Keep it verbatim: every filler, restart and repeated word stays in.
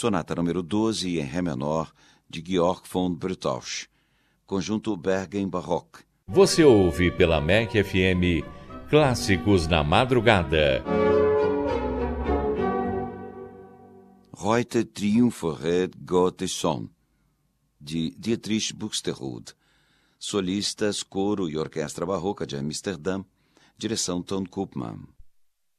Sonata número doze em Ré menor, de Georg von Brentôs. Conjunto Bergen Baroque. Você ouve pela M E C F M Clássicos na Madrugada. Heute triumpheret Gottes Sohn, de Dietrich Buxtehude. Solistas, coro e orquestra barroca de Amsterdã. Direção Ton Koopman.